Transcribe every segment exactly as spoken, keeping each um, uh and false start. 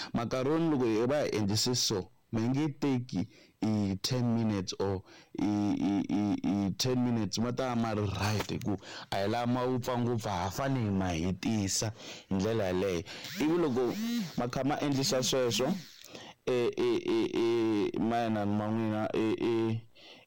macaroni loko hi va endlise so mi nge teki i ten minutes or i i i i ten minutes ma ta ma ri right hi ku a hi lama wupfa ngopfu ha fane hi ma hetisa hi ndlela yaleyo ivi loko ma kha ma endlisa sweswo e e e e mayelana ma n'wina e e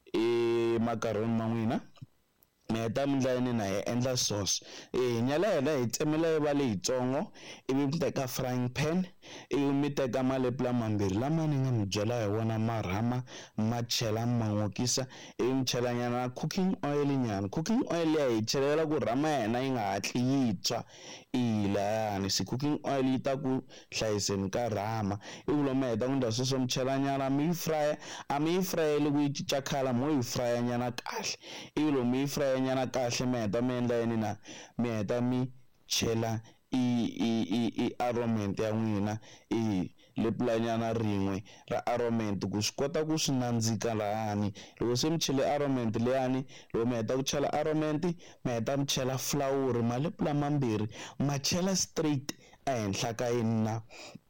e macaroni ma n'wina mi heta mi ndla yini na hi endla sauce e nyala hela hi tsemela yi va leyitsongo ivi mi teka frying pan ivi mi teka malepula mambirhi lama ni nga mi byela hi wona ma rhama ma chela ma n'okisa ivi mi chela nyana cooking oil nyana cooking oil ya hi chelela ku rhama ya hina yi nga hatli yi tshwa i layani se cooking oil yi ta ku hlayiseni ka rhama ivi lo mi heta ku ndla sweswo mi chela nyana mi yi frya a mi yi frayeli ku yi cinca khala mo yi frya nyana kahle ivi lo mi yi frya nyana kahle mi heta mi endla yini na mi heta mi chela i i i i aromament ya n'wina i lepulanyana rin'we ra aromament ku swi kota ku swi nandzika lahani loko se mi chele aromament leyani loko mi heta ku chela aromament mi heta mi chela fulawuri malepula mambirhi ma chela straight ehenhla ka yini na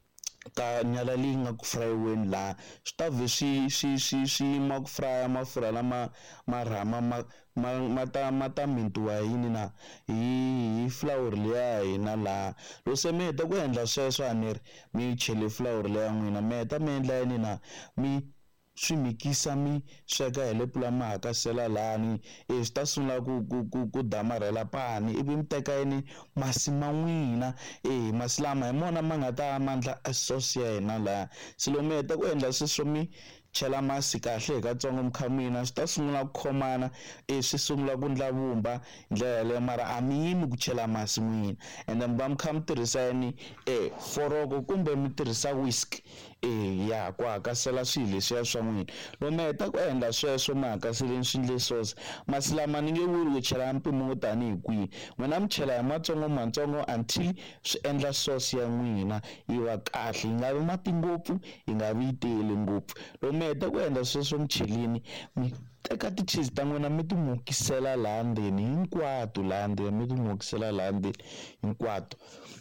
ka nyala leyi nga ku frayiweni laha swi ta vhe swi swi swi swi yima ku fraya mafurha lama ma rhama ma ma ma ta ma ta mintiwa yini na hi hi fulawuri liya hina laha loko se mi heta ku endla sweswo a ni ri mi chele fulawuri leya n'wina mi heta mi endla yini na mi swi mikisa mi sweka hi lepula ma hakasela lani e swi ta sungula ku ku ku ku damarhela pani ivi mi teka yini masi ma n'wina e masi lama hi mona ma nga ta ma ndla a sauce ya hina laha se loko mi heta ku endla sweswo mi chela masi kahle hi katsongo mi kha mina swi ta sungula ku khomana e swi sungula ku ndla vumba hi ndlela yaleyo mara a mi yimi ku chela masi n'wina ende mi va mi kha mi tirhisa yini e foroko kumbe mi tirhisa whisk e ya ku hakasela swilo leswiya swa n'wina loko mi heta ku endla sweswo mi hakaseleni swi ndle sauce masi lama ni nge vuli ku chela mpimo wo tanihi kwihi n'wina mi chela hi matsongo matsongo until swi endla sauce ya n'wina yi va kahle yi nga vi mati ngopfu yi nga vi yi tele ngopfu loko mi heta ku endla sweswo mi chelini mi teka ti-cheese ta n'wina mi ti mukisela laha ndzeni hinkwato laha ndzeni mi ti mukisela laha ndzeni hinkwato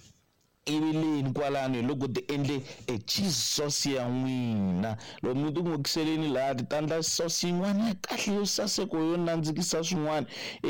ivi leni kwalano hi loko ti endle e cheese sauce ya n'wina loko mi ti mukiseleni laha ti ta ndla sauce yin'wana ya kahle yo saseka yo nandzikisa swin'wana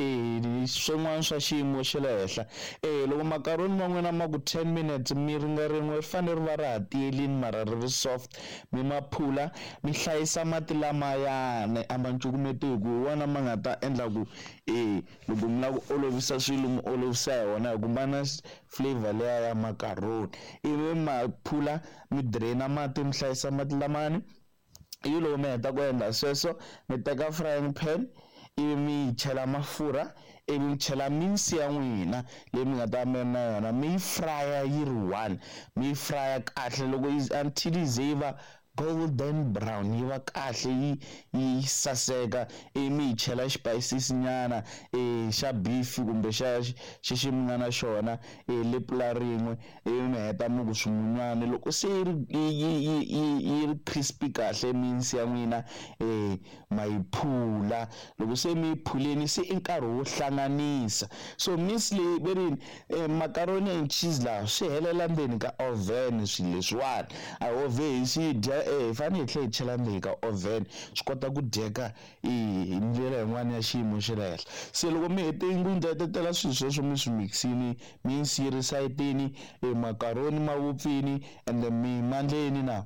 e swin'wana swa xiyimo xa le henhla e loko makaroni ma n'wina ma ku ten minutes mi ringa rin'we ri fanele ri va ra ha tiyelini mara ri ri soft mi ma phula mi hlayisa mati lamayani a ma cukumetiki hi wona ma nga ta endla ku e loko mi lava ku olovisa swilo mi olovisa hi wona hi ku ma na flavor leya ya makaroni ivi ma phula mi draina mati mi hlayisa mati lamani ivi loko mi heta ku endla sweswo mi teka frying pan ivi mi chela mafurha ivi mi chela minsi ya n'wina leyi mi nga ta mi na yona mi yi frya yi ri one mi yi frya kahle loko until yi ze yi va golden brown yi va kahle yi yi saseka ivi mi yi chela xipayisisi nyana e xa beef kumbe xa xexi mi nga na xona e lepula rin'we ivi mi heta mi ku swimunywana loko se yi ri yi yi yi yi ri crispy kahle minsi ya n'wina e ma yi phula loko se mi yi phuleni se i nkarhi wo hlanganisa so minsi leyi ve rini e macaroni and cheese laha swi helela ndzeni ka oven swilo leswiwani a oven hi swi dya e hi fanele hi tlhela hi chela ndzeni ka oven swi kota ku dyeka hi ndlela yin'wana ya xiyimo xa le henhla se loko mi hete ngundzetetela swilo sweswo mi swi mikisini mi yi siyiri sayitini e makaroni ma vupfini ende mi mandleni na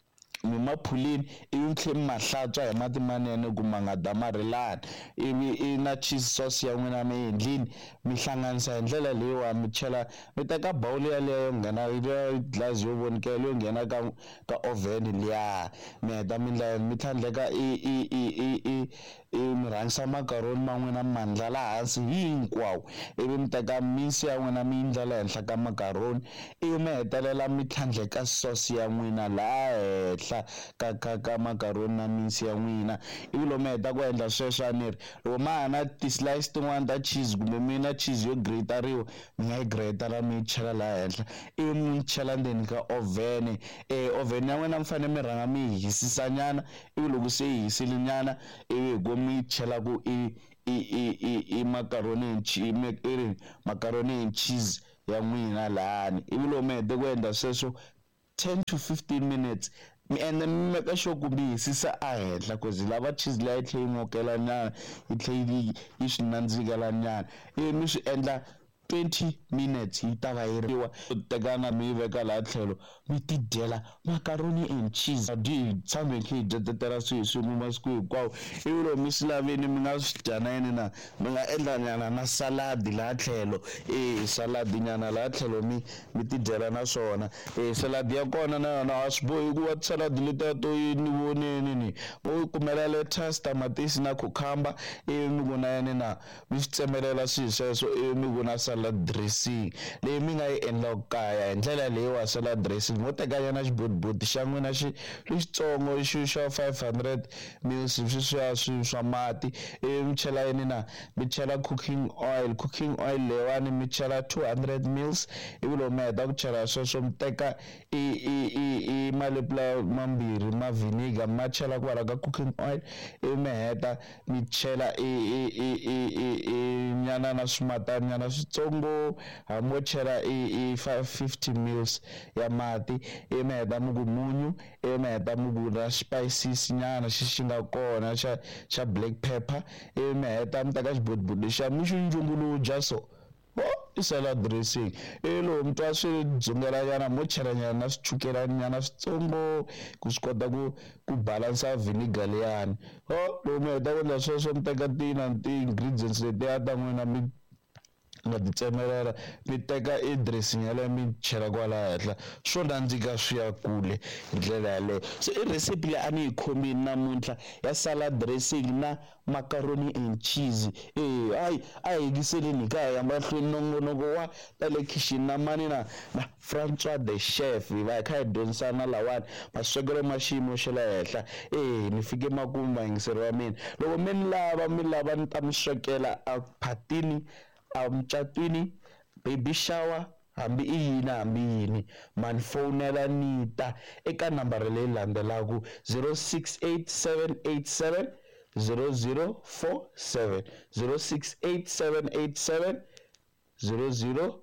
mi ma phulini ivi mi tlhela mi ma hlantswa hi mati manene ku ma nga damarhelani ivi i na cheese sauce ya n'wina mi endlini mi hlanganisa hi ndlela leyiwa mi chela mi teka bowl yaleyo yo nghena glass yo vonikela yo nghena ka ka oven liya mi heta mi ndla mi tlhandleka i i i i i i mi rhangisa makaroni ma n'wina mi ma ndlala hansi hinkwawo ivi mi teka minsi ya n'wina mi yi ndlela henhla ka makaroni ivi mi hetelela mi tlhandleka sauce ya n'wina laha henhla ka ka ka makaroni na minsi ya n'wina ivi loko mi heta ku endla sweswo a ni ri loko ma ha na ti-slice tin'wana ta cheese kumbe mi na cheese yo grate-ariwa mi nga yi grate-ara mi yi chela laha henhla ivi mi chela ndzeni ka oven e oven ya n'wina mi fanele mi rhanga mi yi hisisa nyana ivi loko se yi hisile nyana ivi hi ku mi chela ku i i i i i macaroni and cheese i macaroni and cheese ya n'wina lahani ivi loko mi hete ku endla sweswo ten to fifteen minutes and then make sure ku mi hisisa a henhla cause lava cheese leyi tlhe yi ngokela nyana yi tlhe yi swi nandzikela nyana ivi mi swi endla twenty minutes yi ta va yi riwa tekana mi yi veka laha tlhelo mi ti dyela macaroni and cheese di tshame khe hi dyetetela swi swin'we masiku hinkwawo ivi loko mi swi laveni mi nga swi dya na yini na mi nga endla nyana na saladi laha tlhelo e saladi nyana laha tlhelo mi mi ti dyela na swona e saladi ya kona na yona a swi bohi ku va saladi letiya to yi ni voneni ni vo yi kumela lettuce tamatisi na cucumber ivi mi ku na yini na mi swi tsemelela swilo sweswo ivi mi ku na salad dressing leyi mi nga yi endla kaya hi ndlela leyi wa salad dressing mo teka nyana xibodibodi xa n'wina xi xitsongo xi xa five hundred mils sweswiya swi swa mati ivi mi chela yini na mi chela cooking oil cooking oil leyiwani mi chela two hundred mils ivi loko mi heta ku chela sweswo mi teka i i i i malepula mambirhi ma vinegar ma chela kwala ka cooking oil ivi mi heta mi chela i i i i i nyana na swimatani nyana switsongo hambi wo chela i i five fifty mils ya mati ivi mi heta mi ku munyu ivi mi heta mi ku na spices nyana xi xi nga kona xa xa black pepper ivi mi heta mi teka xibodibodi lexiya mi xi njunguluja so o i salad dressing ivi loko mi twa swi dzungela nyana mo chela nyana na swichukela nyana switsongo ku swi kota ku ku balansa vinegar liyani o loko mi heta ku endla sweswo mi teka tina ti-ingredients letiya ta n'wina mi nga ti tsemelela mi teka i dressing yaleyo mi chela kwala henhla swo nandzika swi ya kule hi ndlela yaleyo so i recipe leyi a ni yi khomini namuntlha ya salad dressing na macaroni and cheese eh hayi a hi yikiseleni ka hi ya mahlweni nongonoko wa ta le kitchen na mani na na Francois the chef hi va hi kha hi dyondzisana lawani maswekelo ma xiyimo xa le henhla eh ni fike makumu vayingiseri va mina loko mi ni lava mi lava ni ta mi swekela a phatini a mucatwini baby shower hambi i yini hambi yini mani fonela ni ta eka nambara leyi landzelaka zero six eight seven eight seven zero zero four seven zero six eight seven eight seven zero zero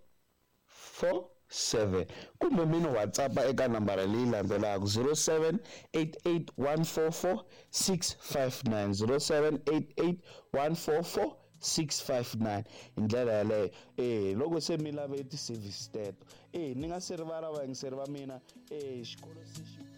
four seven kumbe mi ni WhatsApp eka nambara leyi landzelaka zero seven eight eight one four four six five nine zero seven eight eight one four four six five nine hi ndlela yaleyo eh loko se mi lave ti-service teto eh ni nga se rivala vayingiseri va mina eh xikolo se